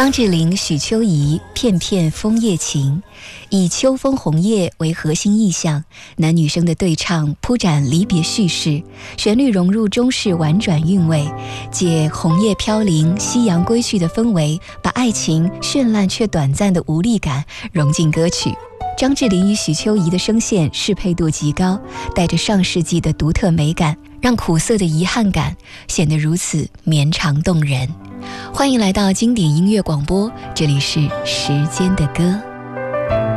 张智霖、许秋怡，片片枫叶情，以秋风红叶为核心意象，男女生的对唱铺展离别叙事，旋律融入中式婉转韵味，借红叶飘零、夕阳归去的氛围，把爱情绚烂却短暂的无力感融进歌曲。张智霖与许秋怡的声线适配度极高，带着上世纪的独特美感，让苦涩的遗憾感显得如此绵长动人。欢迎来到经典音乐广播，这里是时间的歌。